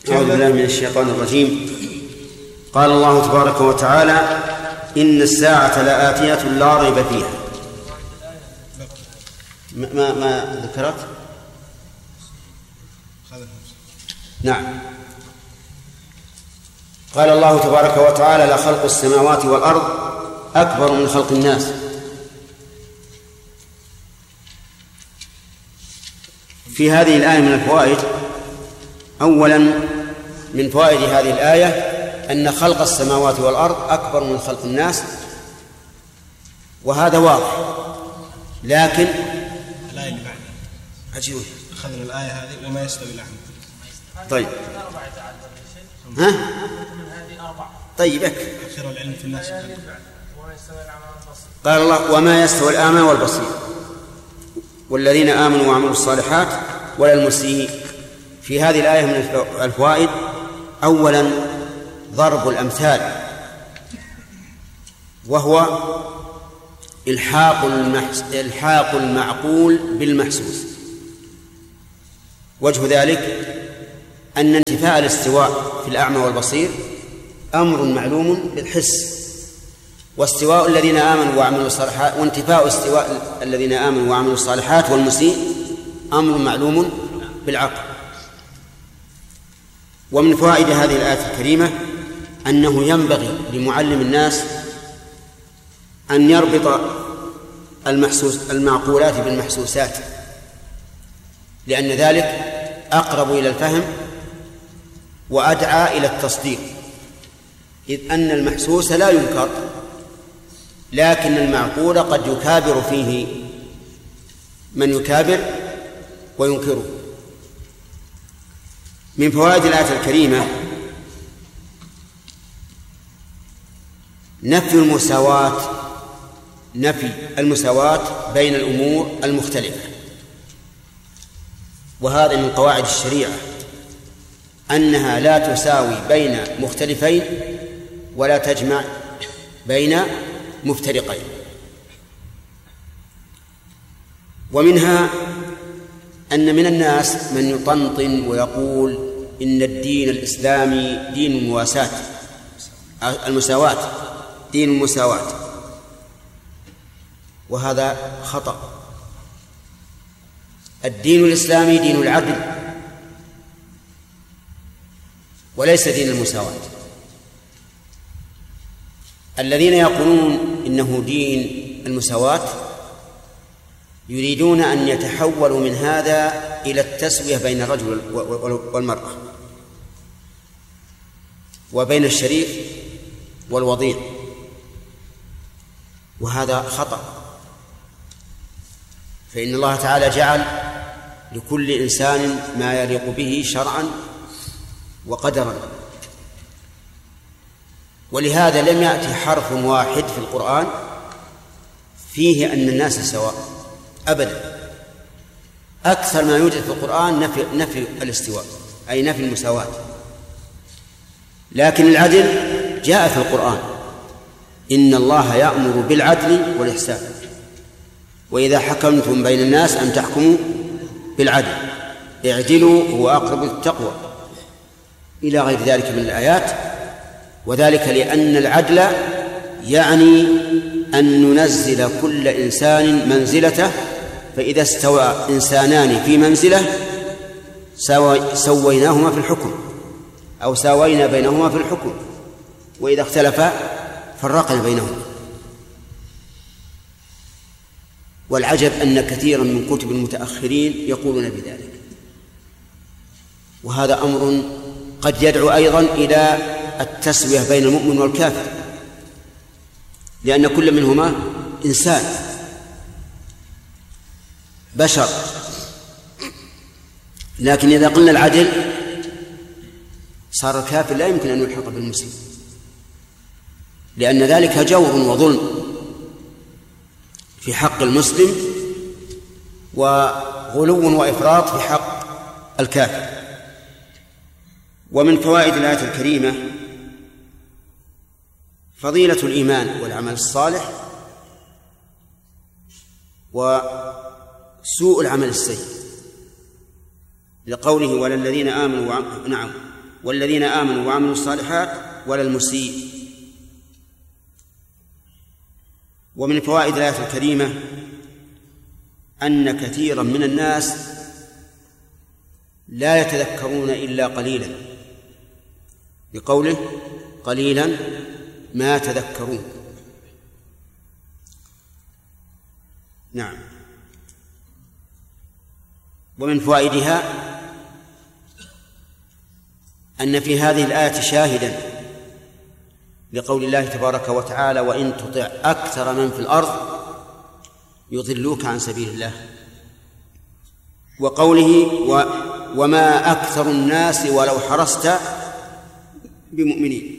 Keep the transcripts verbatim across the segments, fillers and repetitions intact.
أعوذ بالله من الشيطان الرجيم. قال الله تبارك وتعالى: إن الساعة لآتية لا ريب فيها. ما ما ذكرت؟ نعم. قال الله تبارك وتعالى: لخلق السماوات والأرض أكبر من خلق الناس. في هذه الآية من الفوائد: أولا من فوائد هذه الآية أن خلق السماوات والأرض أكبر من خلق الناس، وهذا واضح. لكن الآية اللي بعدها عجيب. أخذنا الآية هذه وما يستوي الأعمى. طيب ها؟ طيب أكثر. أخير العلم في الناس. قال الله: وما يستوي الأعمى والبصير والذين آمنوا وعملوا الصالحات ولا المسيء. في هذه الآية من الفوائد: أولا ضرب الأمثال، وهو إلحاق المحس... إلحاق المعقول بالمحسوس. وجه ذلك أن انتفاء الاستواء في الأعمى والبصير أمر معلوم بالحس، واستواء الذين آمنوا وعملوا الصالحات وانتفاء استواء الذين آمنوا وعملوا الصالحات والمسيء أمر معلوم بالعقل. ومن فوائد هذه الآية الكريمة أنه ينبغي لمعلم الناس أن يربط المحسوس المعقولات بالمحسوسات، لأن ذلك أقرب إلى الفهم وأدعى إلى التصديق، إذ أن المحسوس لا ينكر، لكن المعقول قد يكابر فيه من يكابر وينكره. من فوائد الآية الكريمة نفي المساواة نفي المساواة بين الأمور المختلفة، وهذا من قواعد الشريعة أنها لا تساوي بين مختلفين ولا تجمع بين مفترقين. ومنها أن من الناس من يطنطن ويقول إن الدين الإسلامي دين المواساة المساواة دين المساواة، وهذا خطأ. الدين الإسلامي دين العدل وليس دين المساواة. الذين يقولون إنه دين المساواة يريدون أن يتحولوا من هذا إلى التسوية بين الرجل والمرأة وبين الشريف والوضيع، وهذا خطأ. فإن الله تعالى جعل لكل إنسان ما يليق به شرعا وقدرا، ولهذا لم يأتي حرف واحد في القرآن فيه أن الناس سواء أبدا. أكثر ما يوجد في القرآن نفي, نفي الاستواء، أي نفي المساواة. لكن العدل جاء في القرآن: إن الله يأمر بالعدل والإحسان وإذا حكمتم بين الناس أن تحكموا بالعدل اعدلوا هو أقرب للتقوى، إلى غير ذلك من الآيات. وذلك لأن العدل يعني أن ننزل كل إنسان منزلته، فإذا استوى إنسانان في منزلة سويناهما في الحكم أو ساوينا بينهما في الحكم، وإذا اختلفا فرقنا بينهما. والعجب أن كثيرا من كتب المتأخرين يقولون بذلك، وهذا أمر قد يدعو أيضا إلى التسوية بين المؤمن والكافر، لأن كل منهما إنسان بشر. لكن إذا قلنا العدل صار الكافر لا يمكن أن يلحق بالمسلم، لأن ذلك جور وظلم في حق المسلم وغلو وإفراط في حق الكافر. ومن فوائد الآية الكريمة فضيلة الإيمان والعمل الصالح وسوء العمل السيء، لقوله: وللذين آمنوا وعملوا نعم والذين آمنوا وعملوا الصالحات ولا المسيء. ومن فوائد الآية الكريمة أن كثيرا من الناس لا يتذكرون إلا قليلا، بقوله قليلا ما تذكرون. نعم. ومن فوائدها أن في هذه الآية شاهدا لقول الله تبارك وتعالى: وإن تطع أكثر من في الأرض يضلوك عن سبيل الله، وقوله و وما أكثر الناس ولو حرصت بمؤمنين.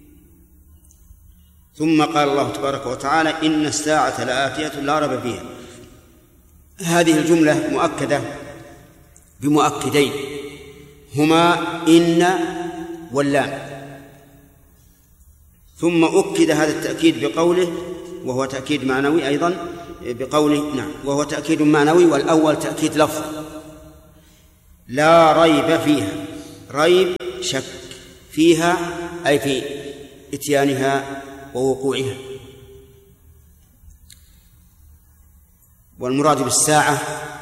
ثم قال الله تبارك وتعالى: إن الساعة لآتية لا ريب فيها. هذه الجملة مؤكدة بمؤكدين هما إن واللام، ثم أكد هذا التأكيد بقوله، وهو تأكيد معنوي أيضا بقوله نعم وهو تأكيد معنوي، والأول تأكيد لفظ، لا ريب فيها. ريب شك، فيها أي في إتيانها ووقوعها. والمراد بالساعة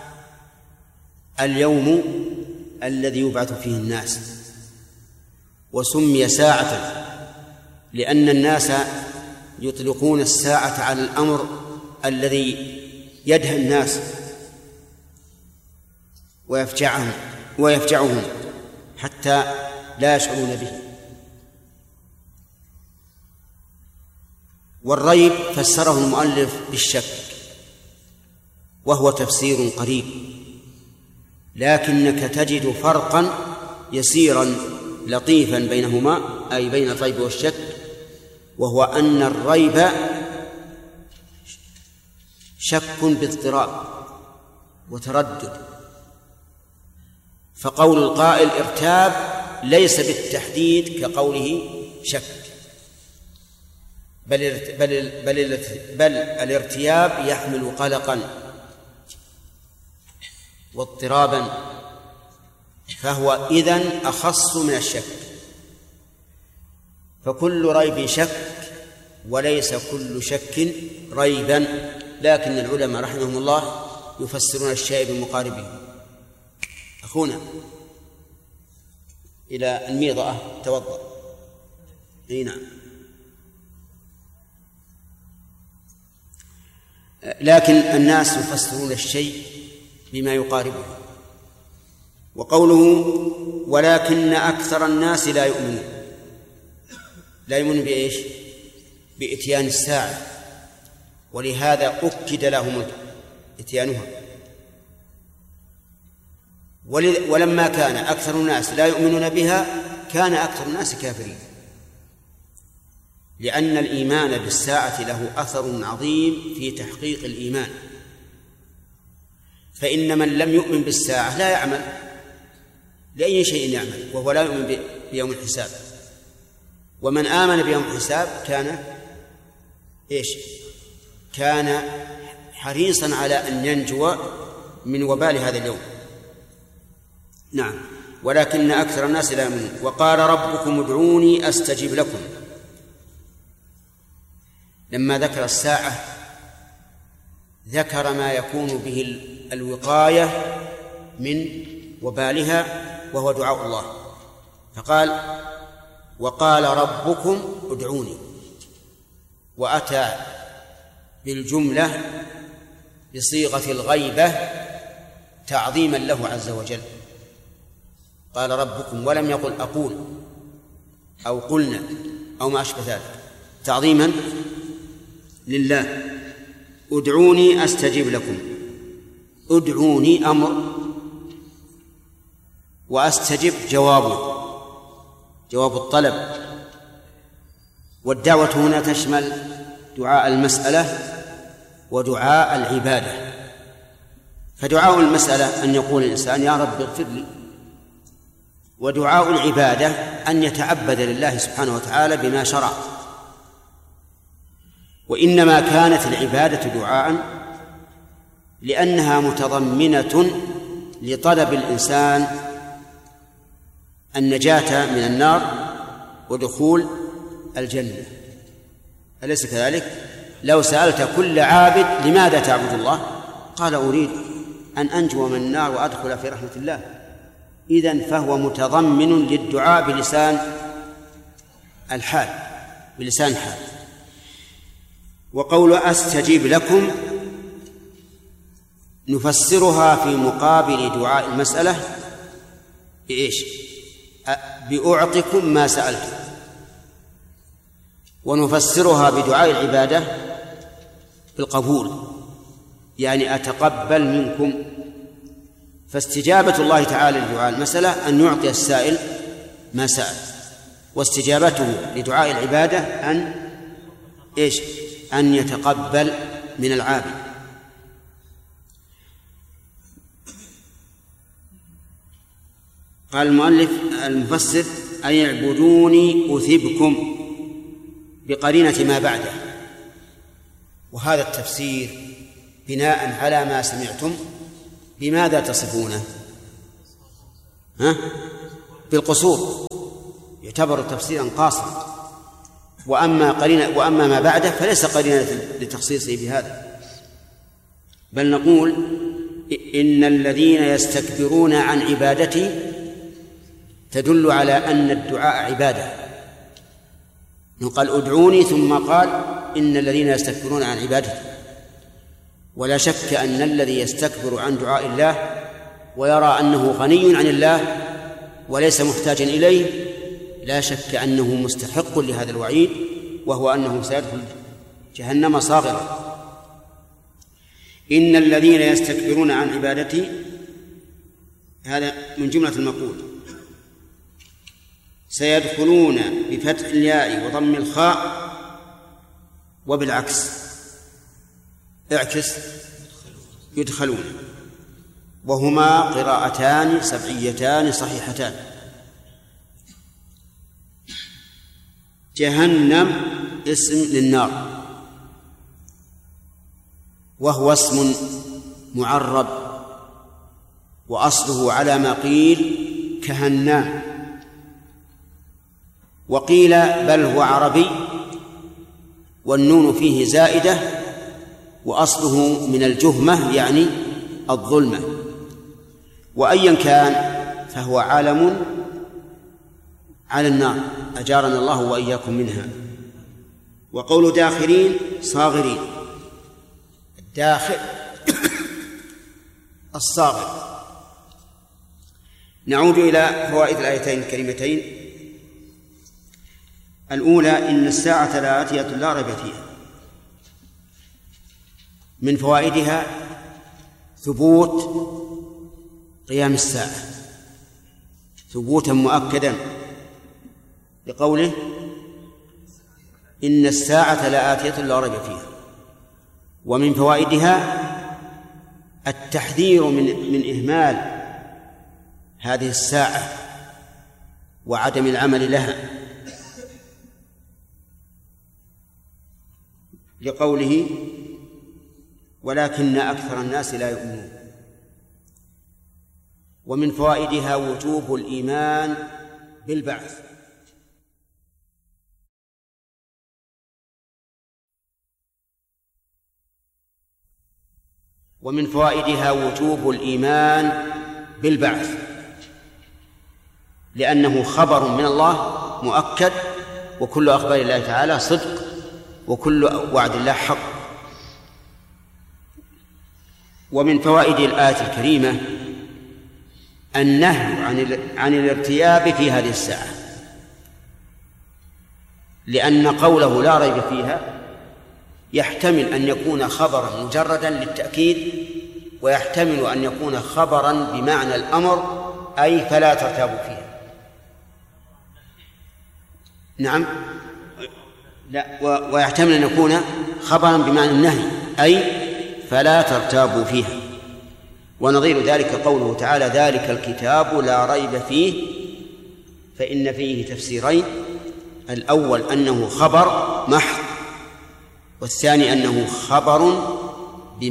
اليوم الذي يبعث فيه الناس، وسمي ساعة لأن الناس يطلقون الساعة على الأمر الذي يدهى الناس ويفجعهم ويفجعهم حتى لا يشعرون به. والريب فسره المؤلف بالشك، وهو تفسير قريب، لكنك تجد فرقا يسيرا لطيفا بينهما، أي بين الريب والشك، وهو أن الريب شك باضطراب وتردد، فقول القائل ارتاب ليس بالتحديد كقوله شك، بل بل بل, بل الارتياب يحمل قلقا واضطرابا، فهو إذن أخص من الشك. فكل ريب شك وليس كل شك ريبا، لكن العلماء رحمهم الله يفسرون الشيء بمقاربه. أخونا إلى الميضة توضأ. أي نعم. لكن الناس يفسرون الشيء بما يقاربه. وقوله ولكن أكثر الناس لا يؤمنون، لا يؤمنون بإيش؟ بإتيان الساعة، ولهذا أكد لهم إتيانها. ولما كان أكثر الناس لا يؤمنون بها كان أكثر الناس كافرين، لأن الإيمان بالساعة له أثر عظيم في تحقيق الإيمان. فإن من لم يؤمن بالساعة لا يعمل لأي شيء يعمل وهو لا يؤمن بيوم الحساب. ومن آمن بيوم الحساب كان إيش؟ كان حريصا على أن ينجو من وبال هذا اليوم. نعم. ولكن أكثر الناس لا يؤمنون. وقال ربكم ادعوني أستجب لكم. لما ذكر الساعة ذكر ما يكون به الوقاية من وبالها، وهو دعاء الله، فقال وقال ربكم ادعوني، وأتى بالجملة بصيغة الغيبة تعظيما له عز وجل. قال ربكم ولم يقل أقول أو قلنا أو ما أشبه ذلك، تعظيما لله. ادعوني أستجب لكم. ادعوني أمر، وأستجب جوابه، جواب الطلب. والدعوة هنا تشمل دعاء المسألة ودعاء العبادة. فدعاء المسألة أن يقول الإنسان يا رب اغفر لي، ودعاء العبادة أن يتعبد لله سبحانه وتعالى بما شرع. وإنما كانت العبادة دعاء لأنها متضمنة لطلب الإنسان النجاة من النار ودخول الجنة، أليس كذلك؟ لو سألت كل عابد لماذا تعبد الله قال أريد أن أنجو من النار وأدخل في رحمة الله، إذن فهو متضمن للدعاء بلسان الحال، بلسان الحال. وقول أستجيب لكم نفسرها في مقابل دعاء المسألة بإيش؟ بأعطكم ما سألتم، ونفسرها بدعاء العبادة بالقبول، يعني أتقبل منكم. فاستجابة الله تعالى لدعاء المسألة أن يعطي السائل ما سأل، واستجابته لدعاء العبادة أن إيش؟ أن يتقبل من العابد. قال المؤلف المفسر أن يعبدوني أثبكم بقرينة ما بعده، وهذا التفسير بناء على ما سمعتم بماذا تصفونه؟ ها؟ بالقصور، يعتبر تفسيرا قاصرا. وأما قرينة وأما ما بعده فليس قرينة لتخصيصه بهذا، بل نقول إن الذين يستكبرون عن عبادتي تدل على أن الدعاء عبادة. قال ادعوني ثم قال إن الذين يستكبرون عن عبادتي، ولا شك أن الذي يستكبر عن دعاء الله ويرى أنه غني عن الله وليس محتاجا إليه لا شك أنه مستحق لهذا الوعيد، وهو أنه سيدخل جهنم صاغرا. إن الذين يستكبرون عن عبادتي هذا من جملة المقول، سيدخلون بفتح الياء وضم الخاء وبالعكس، اعكس يدخلون، وهما قراءتان سبعيتان صحيحتان. جهنم اسم للنار، وهو اسم معرب، وأصله على ما قيل كهنام، وقيل بل هو عربي والنون فيه زائدة، وأصله من الجهمة يعني الظلمة. وأيا كان فهو عالم على النار، أجارنا الله وإياكم منها. وقول داخلين صاغرين، الداخل الصاغر. نعود إلى فوائد الآيتين الكريمتين. الأولى إن الساعة لآتية لا ريب فيها. من فوائدها ثبوت قيام الساعة ثبوتا مؤكدا، بقوله إن الساعة لآتية لا ريب فيها. ومن فوائدها التحذير من من إهمال هذه الساعة وعدم العمل لها، لقوله ولكن أكثر الناس لا يؤمنون. ومن فوائدها وجوب الإيمان بالبعث. ومن فوائدها وجوب الإيمان بالبعث، لأنه خبر من الله مؤكد، وكل أخبار الله تعالى صدق، وكل وعد الله حق. ومن فوائد الآية الكريمة النهي عن عن الارتياب في هذه الساعة، لأن قوله لا ريب فيها يحتمل أن يكون خبرا مجردا للتأكيد، ويحتمل أن يكون خبرا بمعنى الأمر، أي فلا ترتابوا فيها. نعم، لا، ويحتمل أن يكون خبرا بمعنى النهي، أي فلا ترتابوا فيها. ونظير ذلك قوله تعالى ذلك الكتاب لا ريب فيه، فإن فيه تفسيرين: الأول أنه خبر محض، والثاني أنه خبر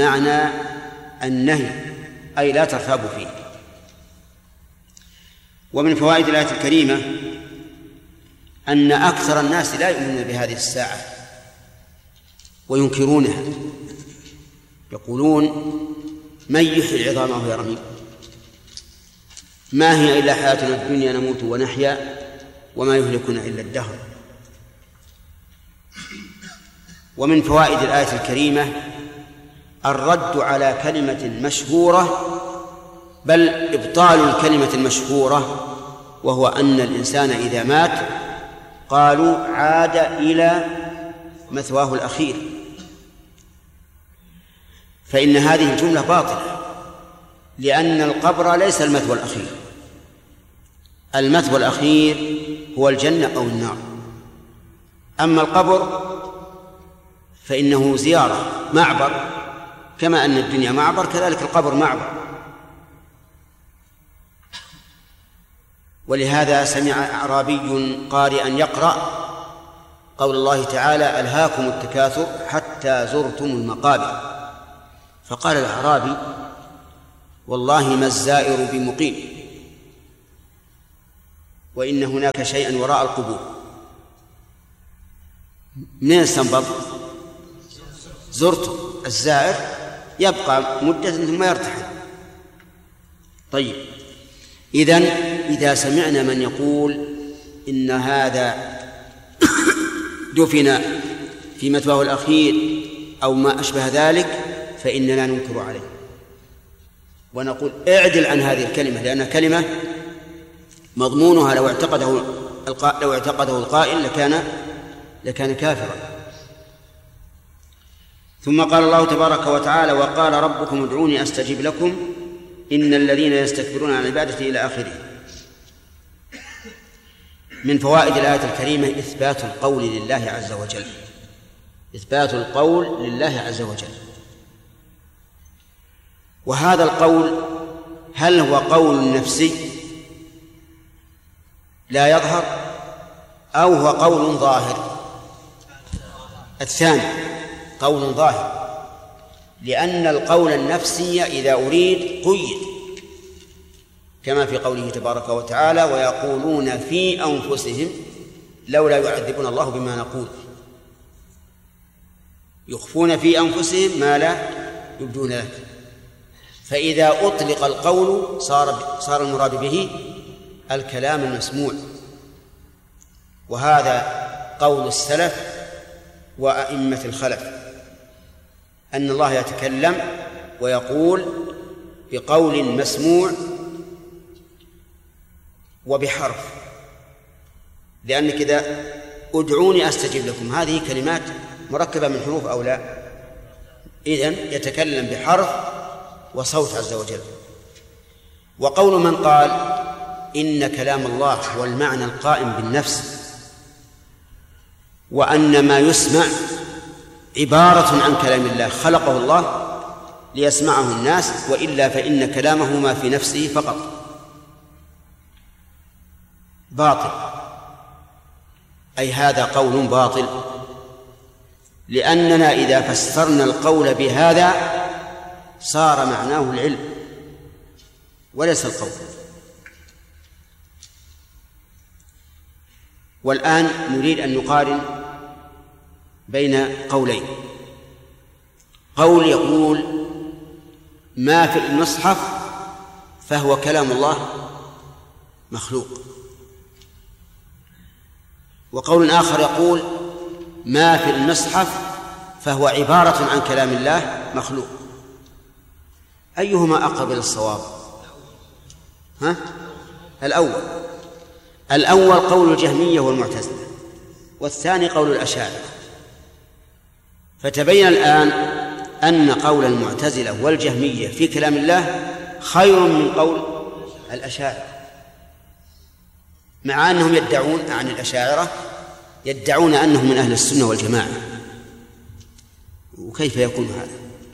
بمعنى النهي، أي لا ترتابوا فيه. ومن فوائد الآية الكريمة أن أكثر الناس لا يؤمنون بهذه الساعة وينكرونها، يقولون من يحيي العظام وهي رميم، ما هي إلا حياتنا الدنيا نموت ونحيا وما يهلكنا إلا الدهر. ومن فوائد الآية الكريمة الرد على كلمة مشهورة، بل إبطال الكلمة المشهورة، وهو أن الإنسان إذا مات قالوا عاد إلى مثواه الأخير، فإن هذه الجملة باطلة، لأن القبر ليس المثوى الأخير، المثوى الأخير هو الجنة أو النار. أما القبر فإنه زيارة معبر، كما أن الدنيا معبر كذلك القبر معبر. ولهذا سمع أعرابي قارئا يقرأ قول الله تعالى ألهاكم التكاثر حتى زرتم المقابر، فقال الأعرابي والله ما الزائر بمقيم، وإن هناك شيئا وراء القبور. منين استنبط؟ زرت الزائر يبقى مدة ثم يرتحل. طيب، إذن إذا سمعنا من يقول إن هذا دفن في مثواه الأخير أو ما أشبه ذلك فإننا ننكر عليه ونقول اعدل عن هذه الكلمة، لأنها كلمة مضمونها لو اعتقده لو اعتقده القائل لكان لكان كافرا. ثم قال الله تبارك وتعالى وقال ربكم ادعوني أستجب لكم إن الذين يستكبرون عن عبادتي إلى آخره. من فوائد الآية الكريمة إثبات القول لله عز وجل، إثبات القول لله عز وجل. وهذا القول هل هو قول نفسي لا يظهر أو هو قول ظاهر؟ الثاني قول ظاهر، لأن القول النفسي إذا أريد قيد، كما في قوله تبارك وتعالى ويقولون في أنفسهم لولا يعذبنا الله بما نقول، يخفون في أنفسهم ما لا يبدون لك. فإذا أطلق القول صار صار المراد به الكلام المسموع، وهذا قول السلف وأئمة الخلف أن الله يتكلم ويقول بقول مسموع وبحرف، لأنك إذا ادعوني أستجب لكم هذه كلمات مركبة من حروف أو لا، إذن يتكلم بحرف وصوت عز وجل. وقول من قال إن كلام الله هو المعنى القائم بالنفس، وأن ما يسمع عبارة عن كلام الله خلقه الله ليسمعه الناس، وإلا فإن كلامه ما في نفسه فقط، باطل. أي هذا قول باطل، لأننا إذا فسرنا القول بهذا صار معناه العلم وليس القول. والآن نريد أن نقارن بين قولين. قول يقول ما في المصحف فهو كلام الله مخلوق، وقول آخر يقول ما في المصحف فهو عبارة عن كلام الله مخلوق. أيهما أقرب إلى الصواب؟ ها؟ الأول الأول قول الجهمية والمعتزلة، والثاني قول الأشاعرة. فتبين الآن أن قول المعتزلة والجهمية في كلام الله خير من قول الأشاعرة، مع أنهم يدعون عن الأشاعرة يدعون أنهم من أهل السنة والجماعة. وكيف يكون هذا؟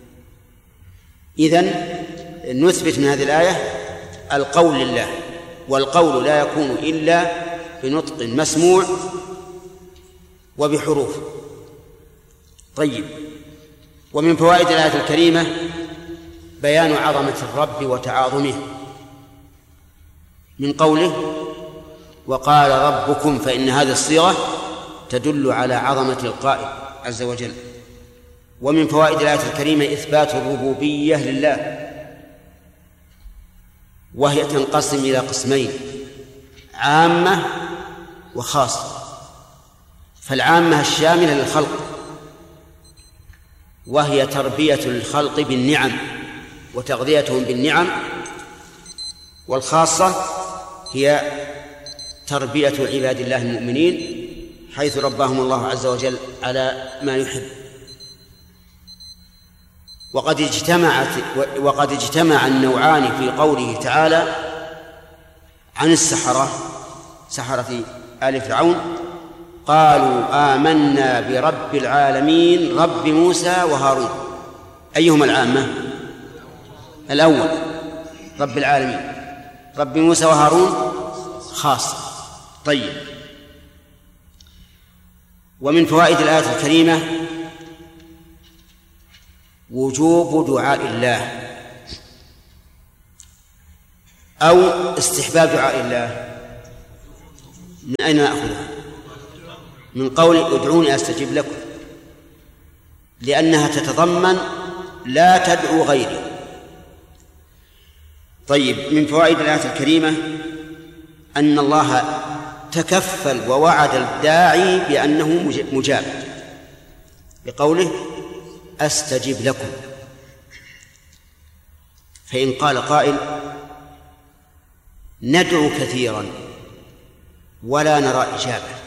إذن نثبت من هذه الآية القول لله، والقول لا يكون إلا بنطق مسموع وبحروف. طيب، ومن فوائد الآية الكريمة بيان عظمة الرب وتعاظمه، من قوله وقال ربكم، فإن هذه الصيغة تدل على عظمة القائل عز وجل. ومن فوائد الآية الكريمة إثبات الربوبية لله، وهي تنقسم إلى قسمين: عامة وخاصة. فالعامة الشاملة للخلق، وهي تربية الخلق بالنعم وتغذيتهم بالنعم، والخاصة هي تربية عباد الله المؤمنين حيث رباهم الله عز وجل على ما يحب. وقد اجتمعت وقد اجتمع النوعان في قوله تعالى عن السحرة، سحرة آل فرعون: قالوا آمنا برب العالمين رب موسى وهارون. أيهما العامة؟ الأول رب العالمين، رب موسى وهارون خاص. طيب، ومن فوائد الآية الكريمة وجوب دعاء الله أو استحباب دعاء الله. من أين نأخذها؟ من قول ادعوني أستجب لكم، لأنها تتضمن لا تدعو غيري. طيب، من فوائد الآية الكريمة أن الله تكفل ووعد الداعي بأنه مجاب بقوله أستجب لكم. فإن قال قائل ندعو كثيرا ولا نرى إجابة،